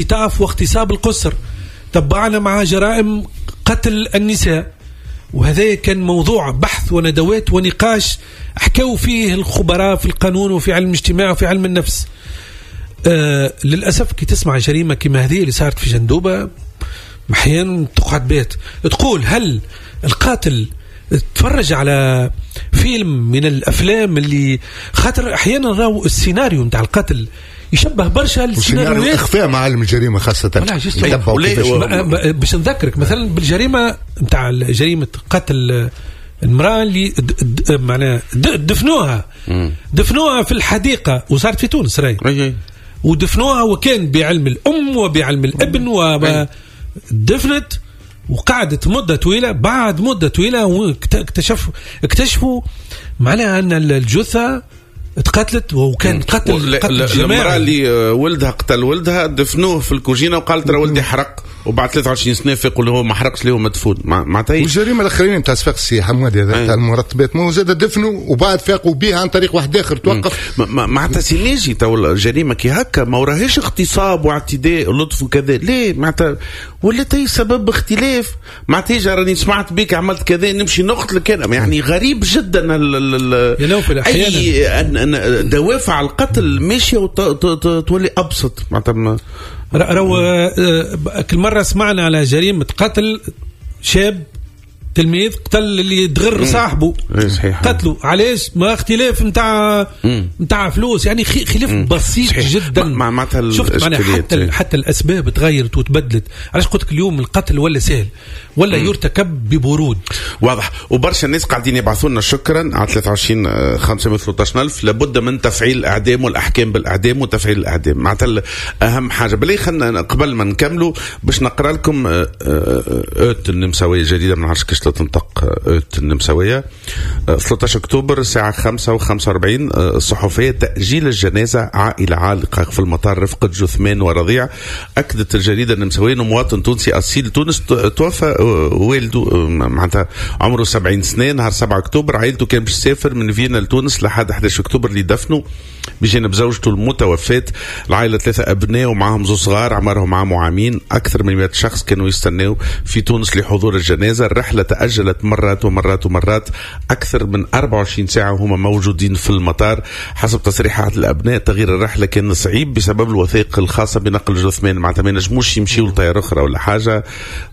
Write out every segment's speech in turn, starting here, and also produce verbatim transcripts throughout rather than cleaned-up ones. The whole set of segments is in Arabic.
اختطاف واغتصاب القُسر، تبعنا مع جرائم قتل النساء، وهذا كان موضوع بحث وندوات ونقاش حكوا فيه الخبراء في القانون وفي علم الاجتماع وفي علم النفس. آه للأسف كي تسمع جريمة كما هذه اللي صارت في جندوبة أحيانا تقعد بيت تقول هل القاتل تفرج على فيلم من الأفلام اللي خاطر أحيانا راو السيناريو متاع القتل يشبه برشا السيناريوهات اخفاء معلم الجريمه خاصه. باش نذكرك مثلا بالجريمه نتاع جريمه قتل المراه اللي معناها دفنوها دفنوها في الحديقه وصارت في تونس راي، ودفنوها وكان بعلم الام وبعلم الابن ودفنت وقعدت مده طويله. بعد مده طويله اكتشفوا اكتشفوا معناها ان الجثه اتقتلت وكان قتل قتل جماعي. المرأة اللي ولدها قتل ولدها دفنوه في الكوجينة وقالت ترى ولدي حرق، وبعد ثلاثة وعشرين سنة فيقول له ما حرقش ليه مدفون معناتها. والجريمة الأخرين نتاع صفاق السي حماد هذا تاع المرتبات مو زاد دفنوا وبعد فاقوا بها عن طريق واحد آخر توقف. معناتها سينيجي تو الجريمة كي هكا ما وراهاش اغتصاب واعتداء ولطف وكذا، ليه معناتها ولا تي سبب اختلاف معناتها راني سمعت بيك عملت كذا نمشي نقتلك أنا، يعني غريب جدا أي دوافع القتل ماشية وتولي أبسط معناتها. رو كل مرة سمعنا على جريمة قتل شاب تلميذ قتل اللي دغر صاحبه قتلوا علاش ما اختلاف نتاع نتاع فلوس، يعني خلاف بسيط صحيح. جدا معناتها شفت معناها حتى حتى الاسباب تغيرت وتبدلت. علاش قلت لك اليوم القتل ولا سهل ولا مم. يرتكب ببرود واضح. وبرشا الناس قاعدين يبعثوا لنا شكرا على ثلاثة وعشرين خمسمائة وثلاثة عشر ألف. لابد من تفعيل الاعدام والاحكام بالاعدام وتفعيل الاعدام معناتها اهم حاجه. بلي خلينا قبل ما نكملوا باش نقرا لكم اوت النمساويه جديده ما نعرفش كيش تنطق اوت النمساويه ثلاثة عشر أكتوبر الساعه خمسة وخمسة وأربعين الصحفيه تاجيل الجنازه عائله عالقه في المطار رفقه جثمان ورضيع. اكدت الجريده النمساويه انه مواطن تونسي اصيل تونس توفى والده معناتها عمره سبعين سنة نهار سبعة أكتوبر. عائلته كان باش تسافر من فيينا لتونس لحد أحد عشر أكتوبر اللي دفنوا بجانب زوجته المتوفاة. العائلة ثلاثة أبناء ومعهم زوج صغار عمرهم عام وعامين. أكثر من مئة شخص كانوا يستنوا في تونس لحضور الجنازة. الرحلة تأجلت مرات ومرات ومرات أكثر من أربعة وعشرين ساعة وهم موجودين في المطار. حسب تصريحات الأبناء تغيير الرحلة كان صعيب بسبب الوثائق الخاصة بنقل الجثمان معناتها ما نجموش يمشيوا لطيارة أخرى ولا حاجة.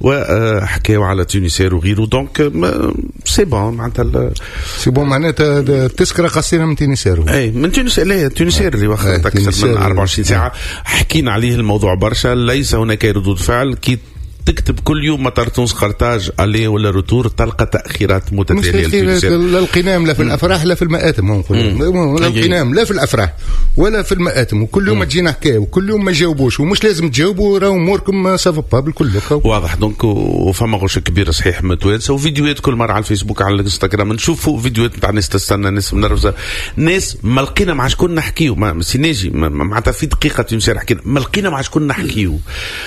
وحكاوا على تونسير وغيره دونك سي بون معناتها سي بون معناتها التذكرة قصيرة من تونسير أي من تونس لا تونسير اللي واخد أكثر من أربعة وعشرين ساعة. حكينا عليه الموضوع برشا. ليس هناك ردود فعل كي تكتب كل يوم مطار تونس قرطاج عليه ولا روتور تلقى تأخيرات متتالية. لا القنام لا في الأفراح لا في المآتم لا القنام لا في الأفراح ولا في المآتم وكل يوم تجينا حكاية وكل يوم ما جاوبوش ومش لازم تجاوبوا راهو اموركم سافا بالكل واضح. دونك وفما غش كبير صحيح متوانسة وفيديوهات كل مرة على الفيسبوك على الانستغرام نشوفوا فيديوهات نتاع ناس تستنى ناس منرفزة ناس ما لقينا مع شكون نحكيو ما سيناجي معناتها في دقيقة تمشي حكينا ما لقينا مع شكون نحكيو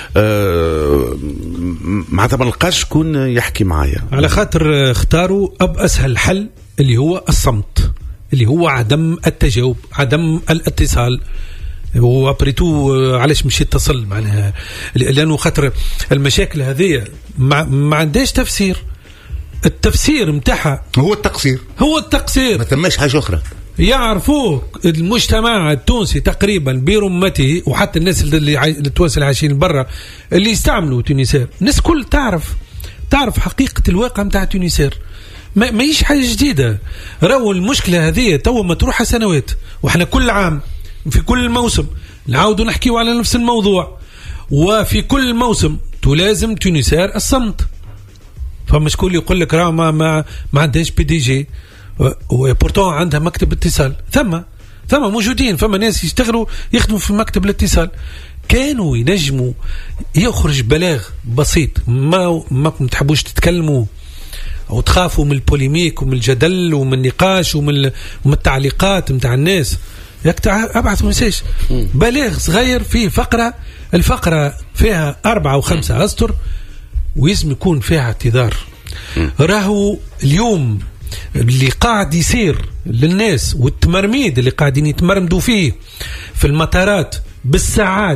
أه معناتها ما لقاش شكون يحكي معايا على خاطر اختاروا أب أسهل حل اللي هو الصمت اللي هو عدم التجاوب عدم الاتصال. وابريتو علاش مش يتصل معناها لأنه خاطر المشاكل هذه ما, ما عندهاش تفسير. التفسير متاعها هو التقصير هو التقصير ما ثماش حاجة أخرى. يعرفوه المجتمع التونسي تقريبا برمته وحتى الناس اللي التوانسه اللي عايشين برا اللي يستعملوا تونسير الناس كل تعرف تعرف حقيقة الواقع متاع تونسير ما ماهيش حاجة جديدة. راهو المشكلة هذه تو ما تروح سنوات وإحنا كل عام في كل موسم نعاودوا نحكيوا على نفس الموضوع وفي كل موسم تلازم تونسير الصمت. فما شكون يقول لك راه ما ما, ما عندهاش بي دي جي وبورتون عندها مكتب اتصال. ثم ثم موجودين فما ناس يشتغلوا يخدموا في مكتب الاتصال كانوا ينجموا يخرج بلاغ بسيط ما ما تحبوش تتكلموا او تخافوا من البوليميك ومن الجدل ومن النقاش ومن ومن التعليقات نتاع الناس ابعثوا مساج بلاغ صغير فيه فقره الفقره فيها أربعة أو خمسة أسطر ويسم يكون فيها اعتذار. راهو اليوم اللي قاعد يصير للناس والتمرميد اللي قاعدين يتمرمدوا فيه في المطارات بالساعات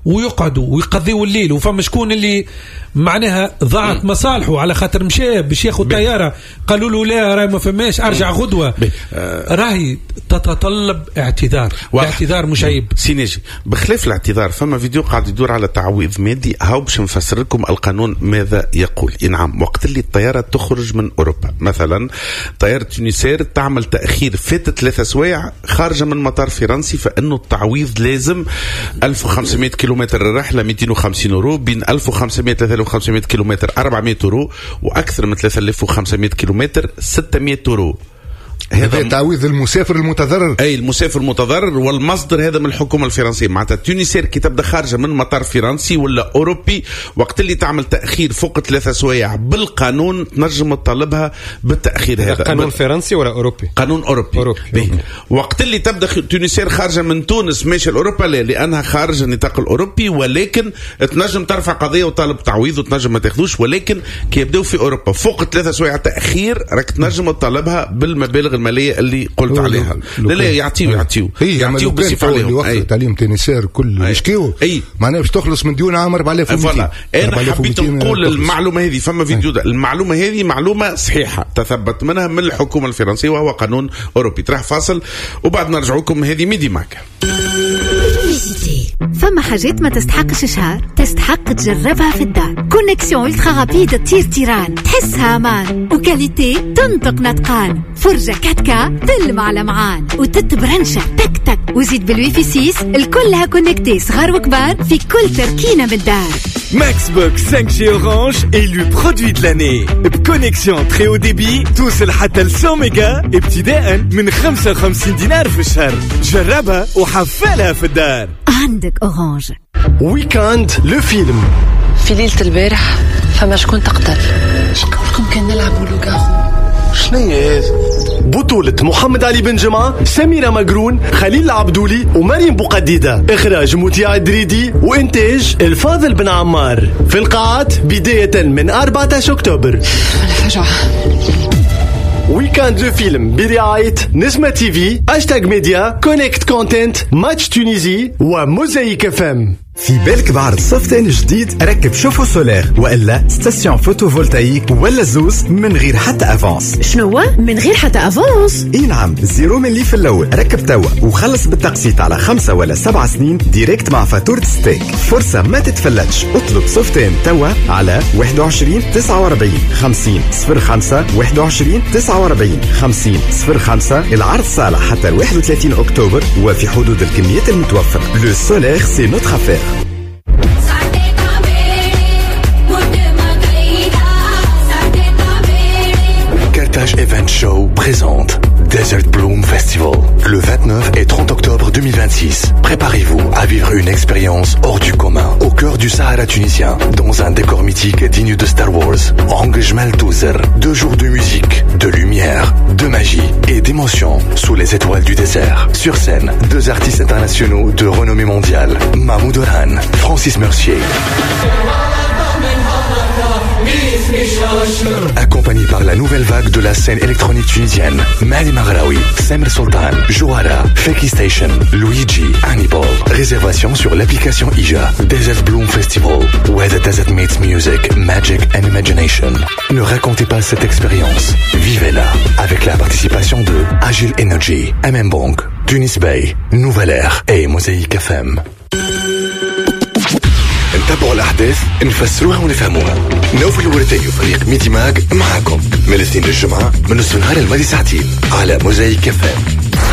ويقعدوا ويقضيوا الليل، وفما شكون اللي معناها ضاعت مصالحه على خاطر مشى باش ياخذ طياره قالوا له لا راهي ما فماش ارجع غدوه. آه راهي تتطلب اعتذار، الاعتذار مش عيب سينيجي. بخلاف الاعتذار فما فيديو قاعد يدور على تعويض مادي، هاو باش نفسر لكم القانون ماذا يقول. نعم، وقت اللي الطياره تخرج من اوروبا مثلا طياره تونسير تعمل تاخير فات ثلاثة سوايع خارجه من مطار فرنسي، فانه التعويض لازم ألف وخمسمائة كيلومتر الرحله مئتين وخمسين يورو، بين ألف وخمسمائة ثلاثة آلاف وخمسمائة كيلومتر أربعمائة يورو، واكثر من ثلاثة آلاف وخمسمائة كيلومتر ستمائة يورو. هذا تعويض المسافر المتضرر. اي المسافر المتضرر، والمصدر هذا من الحكومه الفرنسيه. معناتها تونسير كي تبدا خارجه من مطار فرنسي ولا اوروبي وقت اللي تعمل تاخير فوق ثلاثة سوايع بالقانون تنجم تطالبها بالتاخير هذا. قانون فرنسي ولا اوروبي؟ قانون اوروبي, أوروبي. أوروبي. وقت اللي تبدا تونسير خارجه من تونس ماشي لاوروبا لا، لانها خارجه النطاق الاوروبي، ولكن تنجم ترفع قضيه وطالب تعويض وتنجم ما تاخذوش. ولكن كي يبداو في اوروبا فوق ثلاثة سوايع تاخير راك تنجم تطالبها بالمبالغ الماليه اللي قلت عليها. لا لا يعطيو يعطيو يعطيو بصفه عليهم. اللي وقت تعليم تونسير كل يشكيو معناها باش تخلص من ديون عام أربعة آلاف ومئتين. انا حبيت نقول المعلومه هذه، فما فيديو ده. المعلومه هذه معلومه صحيحه تثبت منها من الحكومه الفرنسيه وهو قانون اوروبي. تروح فاصل وبعد نرجع لكم. هذه ميدي ماك. فما حاجات ما تستحقش شهر، تستحق تجربها في الدار. كونيكسيون الترا رابيد تطير تيران، تحسها امان وكاليتي تنطق نطقان. فرجة كاتكا تلمع لمعان وتتبرنشة تك تك، وزيد بالويفي سيس الكلها كونكتي صغار وكبار في كل تركينة من الدار. Maxbox cinq chez Orange élu produit de l'année. بconnexion très haut débit توصل حتى ل مية ميجا ابتداء من خمسة وخمسين دينار في الشهر. جربها وحفلها في الدار. عندك أورانج. ويكاند لو فيلم. في ليلة البارح فما شكون تقتل، شكون كان نلعبوا لوغارو. شنية هذا؟ بطولة محمد علي بن جمعة، سميرة مقرون، خليل العبدولي ومريم بوقديدة. إخراج مطيع الدريدي وإنتاج الفاضل بن عمار. في القاعات بداية من أربعة عشر أكتوبر. الفجعة. ويكاند لو فيلم برعاية نسمة تي في، هاشتاج ميديا، كونكت كونتنت، ماتش تونيزي وموزايك اف ام. في بالك بعرض صفتين جديد؟ ركب شوفو سولير والا ستاسيون فوتوفولتايك ولا زوز من غير حتى افانس. شنو من غير حتى افانس؟ اي نعم، زيرو ملي في الاول. ركب توا وخلص بالتقسيط على خمسة ولا سبعة سنين ديريكت مع فاتورة ستيك. فرصة ما تتفلتش. اطلب صفتين توا على واحد وعشرين تسعة وأربعين خمسين صفر خمسة واحد وعشرين تسعة وأربعين خمسين صفر خمسة. العرض صالح حتى واحد وثلاثين أكتوبر وفي حدود الكميات المتوفرة. لو سولير سي نوتر افير. Carthage Event Show présente Desert Bloom Festival le vingt-neuf et trente octobre deux mille vingt-six. Préparez-vous à vivre une expérience hors du commun au cœur du Sahara tunisien dans un décor mythique digne de Star Wars. Angejmal Touzer, deux jours de musique, de lumière, de magie et d'émotion sous les étoiles du désert. Sur scène, deux artistes internationaux de renommée mondiale, Mahmoud Orhan, Francis Mercier. Accompagné par la nouvelle vague de la scène électronique tunisienne, Mali Maghraoui, Samir Sultan, Jouara, Feki Station, Luigi, Hannibal. Réservation sur l'application I J A. Desert Bloom Festival, where the desert meets music, magic and imagination. Ne racontez pas cette expérience, vivez-la avec la participation de Agile Energy, M M Bank, Tunis Bay, Nouvelle Air et Mosaïque F M. نتابعوا الأحداث نفسروها ونفهموها. نوفل الورتاني وفريق ميدي ماك معاكم من الاثنين للجمعة من نصف النهار الماضي ساعتين على موزايك اف ام.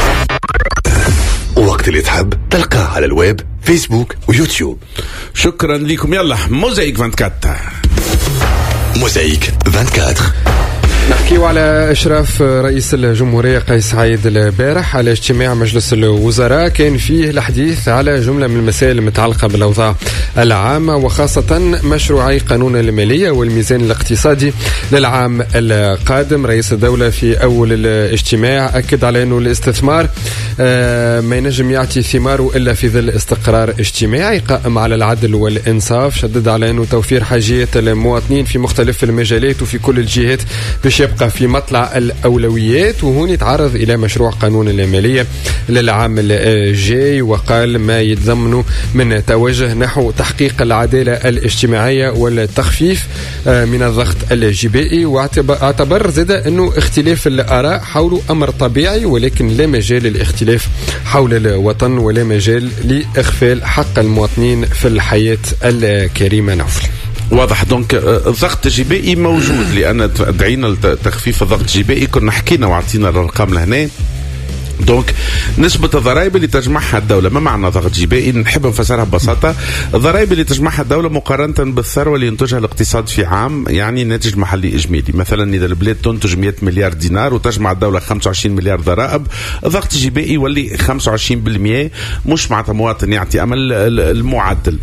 وقت اللي تحب تلقاه على الويب، فيسبوك ويوتيوب. شكرا لكم. يلا موزايك أربعة وعشرين. موزايك أربعة وعشرين. نحكيو على إشراف رئيس الجمهورية قيس سعيد البارح على اجتماع مجلس الوزراء كان فيه الحديث على جملة من المسائل المتعلقة بالأوضاع العامة وخاصة مشروعي قانون المالية والميزان الاقتصادي للعام القادم. رئيس الدولة في أول الاجتماع أكد على أنه الاستثمار ما ينجم يعطي ثماره إلا في ظل استقرار اجتماعي قائم على العدل والإنصاف. شدد على أنه توفير حاجيات المواطنين في مختلف المجالات وفي كل الجهات باش يبقى في مطلع الأولويات. وهون يتعرض إلى مشروع قانون المالية للعام الجاي، وقال ما يتضمن من توجه نحو تحقيق العدالة الاجتماعية والتخفيف من الضغط الجبائي. واعتبر زاد أنه اختلاف الآراء حول أمر طبيعي، ولكن لا مجال للاختلاف حول الوطن ولا مجال لإغفال حق المواطنين في الحياة الكريمة. نوفل واضح. دونك الضغط الجبائي موجود، لأن دعينا لتخفيف الضغط الجبائي كنا حكينا وعطينا الأرقام لهنا. دونك نسبة الضرائب اللي تجمعها الدولة، ما معنى ضغط جبائي؟ نحب نفسرها ببساطة. الضرائب اللي تجمعها الدولة مقارنة بالثروة اللي ينتجها الاقتصاد في عام، يعني ناتج محلي إجمالي. مثلا إذا البلاد تنتج مئة مليار دينار وتجمع الدولة خمسة وعشرين مليار ضرائب، الضغط الجبائي يولي خمسة وعشرين بالمئة، مش معناتها مواطن يعطي أمل المعدل.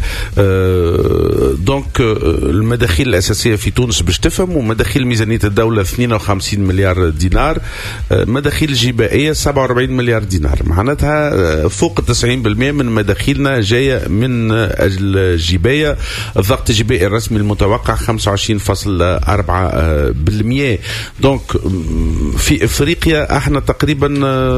دونك المداخيل الأساسية في تونس باش تفهم، ومداخيل ميزانية الدولة اثنين وخمسين مليار دينار، مداخيل جبائية سبعة وأربعين مليار دينار، معناتها فوق تسعين بالمئة من مداخيلنا جاية من الجباية. الضغط الجبائي الرسمي المتوقع خمسة وعشرين فاصلة أربعة بالمئة. دونك في إفريقيا احنا تقريبا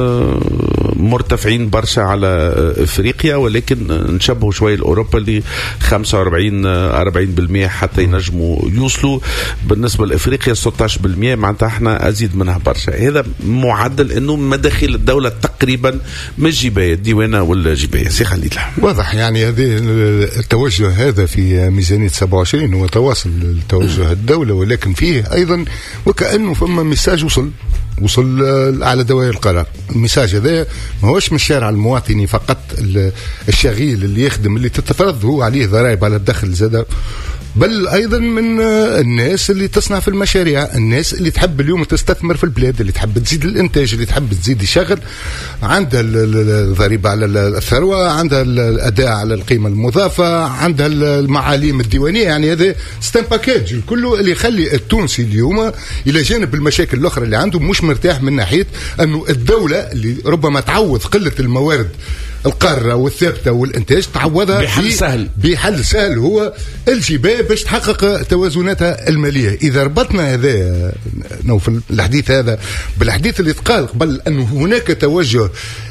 مرتفعين برشا على إفريقيا، ولكن نشبهوا شوية لأوروبا اللي خمسة وأربعين أربعين بالمئة حتى ينجموا يوصلوا. بالنسبة لإفريقيا ستة عشر بالمئة، معناتها احنا أزيد منها برشا. هذا معدل إنه مداخيل الدولة تقريبا من الجباية الديوانة والجباية. سي خليل واضح يعني هذه التوجه هذا في ميزانية سبعة وعشرين هو تواصل التوجه الدولة، ولكن فيه أيضا وكأنه فما مساج وصل وصل على دوائر القرار. المساج هذا ما هوش من الشارع المواطني فقط الشغيل اللي يخدم اللي تتفرض هو عليه ضرائب على الدخل زاد، بل أيضا من الناس اللي تصنع في المشاريع، الناس اللي تحب اليوم تستثمر في البلاد، اللي تحب تزيد الإنتاج، اللي تحب تزيد يشغل، عندها الضريبة على الثروة، عندها الأداء على القيمة المضافة، عندها المعاليم الديوانية. يعني هذا ستان باكيج كله اللي يخلي التونسي اليوم إلى جانب المشاكل الأخرى اللي عنده مش مرتاح من ناحية أنه الدولة اللي ربما تعوض قلة الموارد القارة والثابتة والإنتاج تعوضها بحل سهل بحل سهل هو الجباية باش تحقق توازناتها المالية. إذا ربطنا هذا نوفل الحديث هذا بالحديث اللي تقال قبل أنه هناك توجه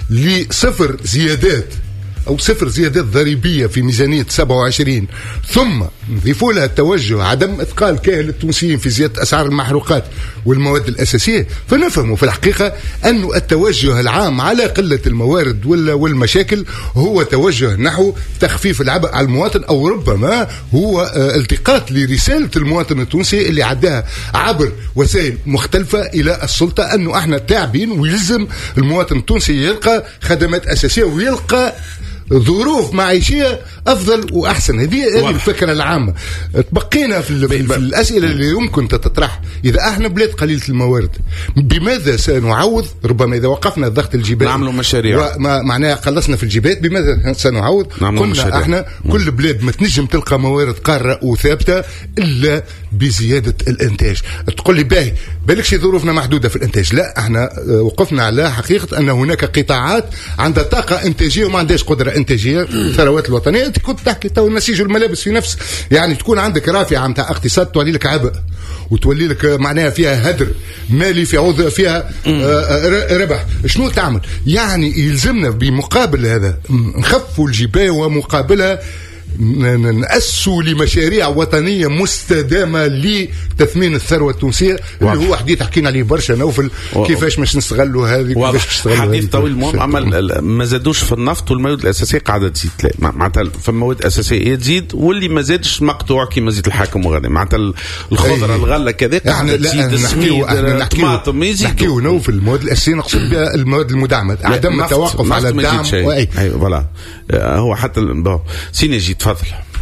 لصفر زيادات أو صفر زيادات ضريبية في ميزانية سبعة وعشرين، ثم نضيفوا لها التوجه عدم إثقال كاهل التونسيين في زيادة أسعار المحروقات والمواد الأساسية، فنفهموا في الحقيقة أن التوجه العام على قلة الموارد والمشاكل هو توجه نحو تخفيف العبء على المواطن، أو ربما هو التقاط لرسالة المواطن التونسي اللي عداها عبر وسائل مختلفة إلى السلطة أنه احنا تعبين ويلزم المواطن التونسي يلقى خدمات أساسية ويلقى ظروف معيشية أفضل وأحسن. هذه الفكرة العامة. تبقينا في, في الأسئلة اللي يمكن تتطرح. إذا احنا بلاد قليلة الموارد بماذا سنعوض؟ ربما إذا وقفنا الضغط الجبائي نعملوا مشاريع معناها قلصنا في الجبات، بماذا سنعوض؟ قلنا مشاريع. احنا كل بلاد ما تنجم تلقى موارد قارة وثابتة إلا بزيادة الإنتاج. تقول لي باهي بالكش ظروفنا محدودة في الإنتاج، لا احنا وقفنا على حقيقة أن هناك قطاعات عندها طاقة إنتاجية وما عندهاش قدرة إنتاجية. الثروات الوطنية كنت تحكي تو نسيج الملابس في نفس، يعني تكون عندك رافعة متاع اقتصاد تولي لك عبء وتولي لك معناها فيها هدر مالي في عوض فيها ربح. شنو تعمل؟ يعني يلزمنا بمقابل هذا نخفوا الجباية ومقابلها نأسوا لمشاريع وطنية مستدامة لتثمين الثروة التونسية اللي هو حديث حكينا عليه برشا نوفل كيفاش مش نستغلوا هذه كيفاش نستغلوا حديث طويل مهم. أما ما زادوش في النفط والمواد الأساسية قاعدة تزيد، معناتها فالمواد الأساسية تزيد واللي ما زادش مقطوع كيما زيت الحاكم وغيره، معناتها الخضرة الغلة كذا قاعدة تزيد، السميد الطماطم يزيد. نحكيو نوفل المواد الأساسية نقصد بها المواد المدعمة، عدم التوقف على الدعم. أيوة فوالا هو حتى سينيجي. تفضل.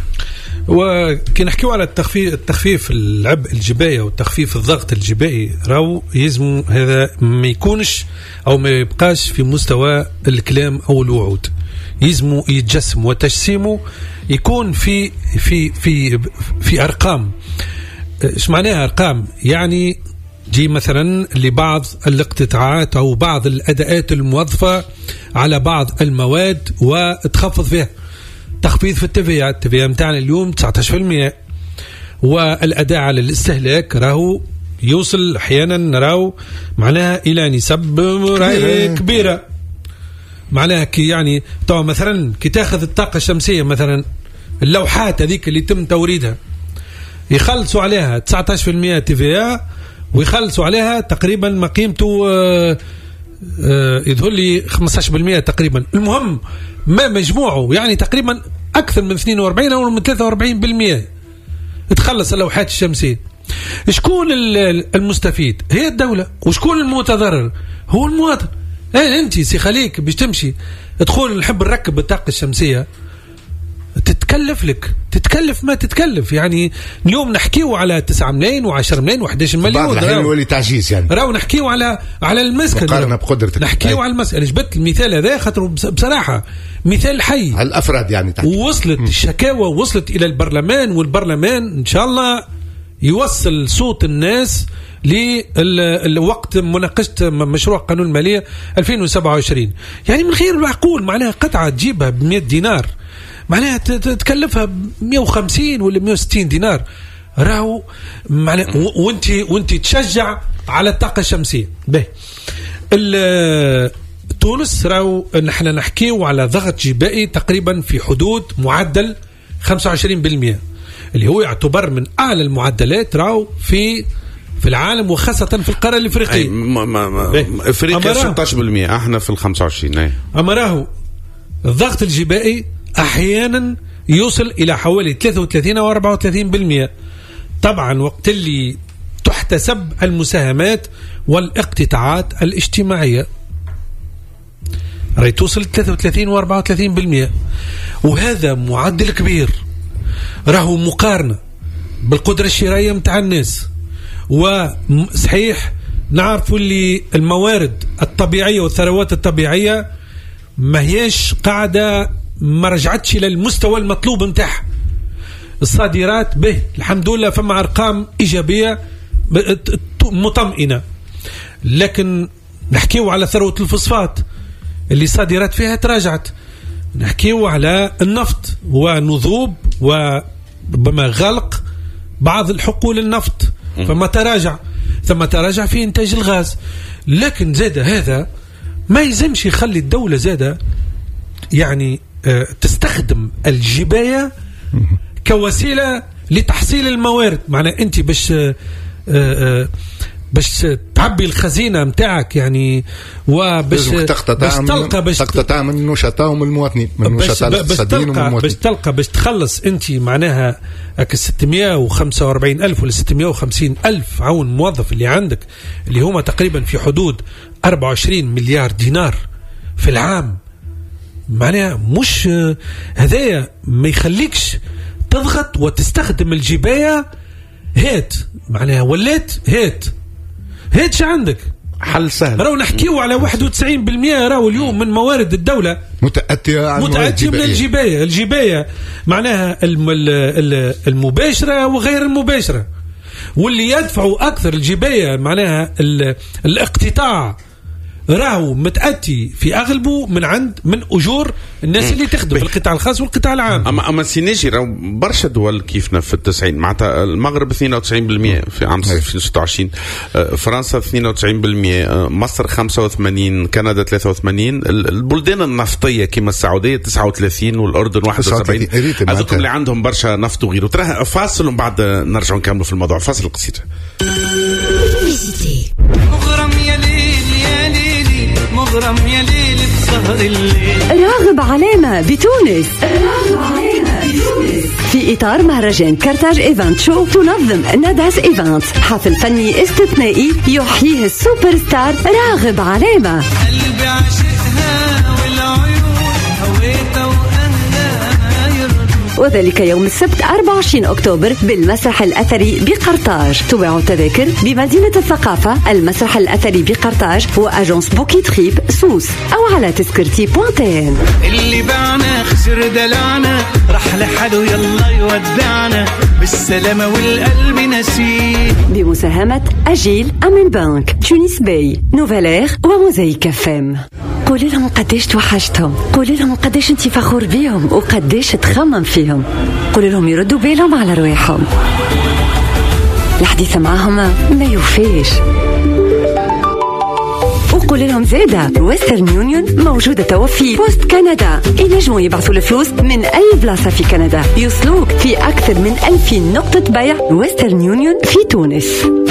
وكي نحكيو على التخفيف التخفيف العبء الجباية والتخفيف الضغط الجبائي راو يلزم هذا ما يكونش أو ما يبقاش في مستوى الكلام أو الوعود، يلزم يتجسم وتجسيمه يكون في في في في أرقام. إيش معناها أرقام؟ يعني تجي مثلا لبعض الاقتطاعات أو بعض الأداءات الموظفة على بعض المواد وتخفض فيها، تخفيض في التفيا. التفيا متاعنا اليوم تسعة عشر بالمئة، والأداء على الاستهلاك راهو يوصل أحيانا نراو معناها إلى نسب كبيرة. معناها كي يعني طبعا مثلا كي تاخذ الطاقة الشمسية مثلا اللوحات هذيك اللي تم توريدها يخلصوا عليها تسعة عشر بالمئة تي في إيه ويخلصوا عليها تقريبا ما قيمته يظهر لي خمسة عشر بالمئة تقريبا. المهم ما مجموعه يعني تقريبا أكثر من اثنين وأربعين أو من ثلاثة وأربعين بالمئة تخلص اللوحات الشمسية. شكون المستفيد؟ هي الدولة. وشكون المتضرر؟ هو المواطن. ايه انت سي خليك باش تمشي تقول نحب نركب الطاقة الشمسية، تتكلف لك تتكلف ما تتكلف. يعني اليوم نحكيو على تسعة ملايين وعشرة ملايين وأحد عشر مليون، بعض الحين يولي تعجيز يعني. راهو نحكيو على على المسكن مقارنة بقدرتك. نحكيو على المسكن. انا جبت المثال هذا خاطر بصراحة مثال حي على الافراد يعني تحكي. وصلت الشكاوى وصلت الى البرلمان، والبرلمان ان شاء الله يوصل صوت الناس لوقت مناقشة مشروع قانون المالية ألفين وسبعة وعشرين. يعني من غير معقول معناها قطعة تجيبها بمئة دينار معناها تكلفها مئة وخمسين ولا مئة وستين دينار راهو معناها وانت وانت تشجع على الطاقة الشمسية. به تونس راهو نحن نحكيو على ضغط جبائي تقريبا في حدود معدل خمسة وعشرين بالمئة اللي هو يعتبر من أعلى المعدلات راهو في في العالم وخاصة في القارة الإفريقية. إفريقيا ستة عشر بالمئة احنا في الخمسة وعشرين. أما راهو الضغط الجبائي أحيانا يوصل إلى حوالي ثلاثة وثلاثين أو أربعة وثلاثين بالمئة. طبعا وقت اللي تحتسب المساهمات والاقتطاعات الاجتماعية راهي توصل ثلاثة وثلاثين و أربعة وثلاثين بالمئة، وهذا معدل كبير راهو مقارنة بالقدرة الشرائية متاع الناس. وصحيح نعرفوا اللي الموارد الطبيعية والثروات الطبيعية ما هيش قاعدة ما رجعتش إلى المستوى المطلوب متاعها. الصادرات به الحمد لله فما أرقام إيجابية مطمئنة، لكن نحكيو على ثروة الفوسفات اللي صادرات فيها تراجعت، نحكيو على النفط ونذوب وربما غلق بعض الحقول النفط فما تراجع ثم تراجع في إنتاج الغاز. لكن زاد هذا ما يلزمش يخلي الدولة زادة يعني تستخدم الجباية كوسيلة لتحصيل الموارد. معنى أنت باش باش تعبي الخزينة متاعك يعني وباش باش تلقى باش تقتطع من نشطاء ومن المواطنين من نشطاء الاقتصاديين ومن المواطنين. باش تلقى باش تخلص أنت معناها ستمئة وخمسة وأربعين ألف ولا ستمئة وخمسين ألف عون موظف اللي عندك اللي هما تقريبا في حدود أربعة وعشرين مليار دينار في العام. معناها مش هذايا ما يخليكش تضغط وتستخدم الجباية هات معناها ولات هات هاتش عندك حل سهل. راهو نحكيو على واحد وتسعين بالمئة راهو اليوم من موارد الدولة متأتية متأتية من الجباية. الجباية معناها المباشرة وغير المباشرة، واللي يدفعوا أكثر الجباية معناها الاقتطاع راهو متأتي في أغلبه من عند من أجور الناس اللي تخدم في القطاع الخاص والقطاع العام. أما أما سينيجي راهو برشا دول كيفنا في التسعين معناتها المغرب اثنين وتسعين بالمئة في عام ألفين وستة وعشرين، فرنسا اثنين وتسعين بالمئة، مصر خمسة وثمانين، كندا ثلاثة وثمانين، البلدان النفطية كما السعودية تسعة وثلاثين والأردن واحد وسبعين. هذوكم اللي عندهم برشا نفط وغيره. تراه فاصل ومن بعد نرجع نكمل في الموضوع. فاصل قصير. مغرم يا ليل يا ليلي مغرم يا ليل بسهر الليل. راغب علامة بتونس. راغب علامة بتونس في إطار مهرجان كارتاج إيفنت شو تنظم ناداس إيفنت حفل فني استثنائي يحييه السوبر ستار راغب علامة. قلبي عشقها والعيون هويتها وذلك يوم السبت أربعة وعشرين أكتوبر بالمسرح الأثري بقرطاج. تباع التذاكر بمدينة الثقافة، المسرح الأثري بقرطاج وأجنس بوكي تريب سوس أو على تذكرتي بوانتين. اللي باعنا خسر دلعنا راح لحاله يلا يودعنا بالسلامة والقلب نسيه. بمساهمة أجيل أمين بنك، تونس باي، نوفالير وموزايك فام. قولي لهم قديش توحشتهم، قولي لهم قديش انتي فخور بيهم وقديش تخمم فيهم، قولي لهم يردوا بالهم على رواحهم. الحديث معهم ما يوفيش. وقولي لهم زيادة ويسترن يونيون موجودة توفي بوست كندا، ينجموا يبعثوا الفلوس من أي بلاصة في كندا، يوصلوك في أكثر من ألفين نقطة بيع ويسترن يونيون في تونس.